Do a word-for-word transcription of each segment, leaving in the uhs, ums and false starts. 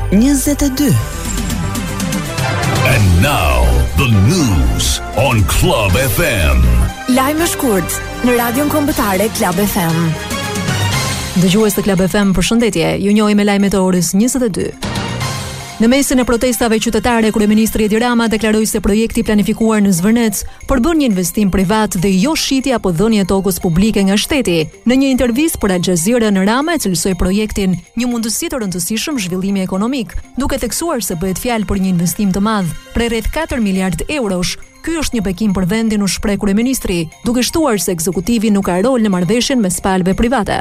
njëzet e dy. And now the news on Club F M. Lajme shkurt në Radion Kombëtare Club F M. Dëgjues të Club F M, përshëndetje. Ju njohim me lajmet e orës njëzet e dy. Në mesin e protestave qytetare, kryeministri Edi Rama deklaroi se projekti planifikuar në Zvërnec përbën një investim privat dhe jo shitje apo dhënie tokës publike nga shteti. Në një intervistë për Al Jazeera, Rama e cilësoi projektin një mundësi të rëndësishëm zhvillimi ekonomik, duke theksuar se bëhet fjalë për një investim të madh, prej rreth katër miliard eurosh. Ky është një bekim për vendin, u shpreh kryeministri, duke shtuar se ekzekutivi nuk ka rol në marrëveshjen mes palëve private.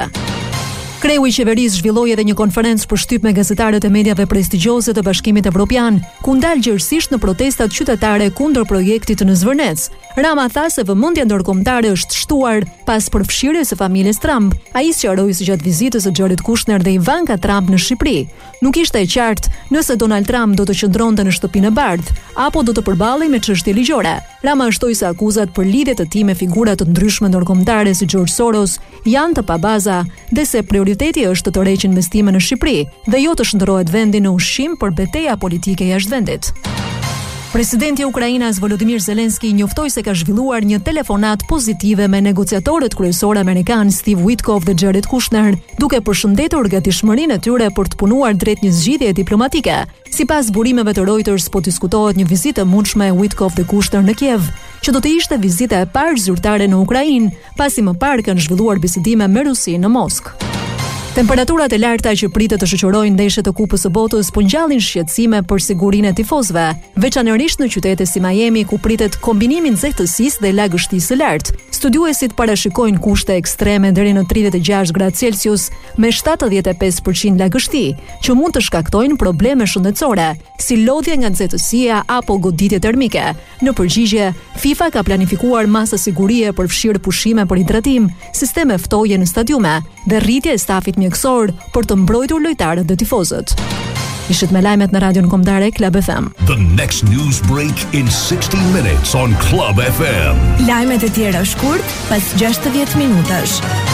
Kreu i qeverisë zhvilloi edhe një konferencë për shtyp me gazetarët e mediave prestigjioze të Bashkimit Evropian, ku ndal gjerësisht në protestat qytetare kundër projektit në Zvërnec. Rama tha se vëmendja ndërkombëtare është shtuar pas përfshirjes së familjes Trump. Ai sqaroi se gjatë vizitës së Jared Kushner dhe Ivanka Trump në Shqipëri, nuk ishte e qartë nëse Donald Trump do të qëndronte në Shtëpinë e Bardhë apo do të përballej me çështje ligjore. Rama shtoi se akuzat për lidhje të tij me figura të ndryshme ndërkombëtare si George Soros janë të pabaza dhe se prioriteti është të tërheqin investime në Shqipëri dhe jo të shndërrohet vendi në ushqim për betejë politike jashtë vendit. Presidenti i Ukrainës Volodymyr Zelensky njoftoi se ka zhvilluar një telefonat pozitive me negociatorët kryesorë amerikan Steve Witkoff dhe Jared Kushner, duke përshëndetur gatishmërinë e tyre për të punuar drejt një zgjidhjeje diplomatike. Sipas burimeve të Reuters, po diskutohet një vizitë e mundshme e Witkoff dhe Kushner në Kiev, që do të ishte vizita e parë zyrtare në Ukrainë, pasi më parë kanë zhvilluar bisedime me Rusinë në Moskë. Temperaturat e larta që pritet të shoqërojnë ndeshjet e Kupës së Botës po ngjallin shqetësime për sigurinë e tifozëve, veçanërisht në qytete si Miami, ku pritet kombinimi nxehtësisë dhe lagështisë së lartë. Studiuesit parashikojnë kushte ekstreme deri në tridhjetë e gjashtë gradë Celsius me shtatëdhjetë e pesë përqind lagështi, që mund të shkaktojnë probleme shëndetësore, si lodhje nga nxehtësia apo goditje termike. Në përgjigje, FIFA ka planifikuar masa sigurie për fshirë pushime për hidratim, sisteme ftoje në stadiume dhe rritje e stafit mjekësor për të mbrojtur lojtarët dhe tifozët. Ishit me lajmet në Radion Kombëtare Club F M. The next news break in sixty minutes on Club F M. Lajmet e tjera shkurt pas gjashtëdhjetë minutash.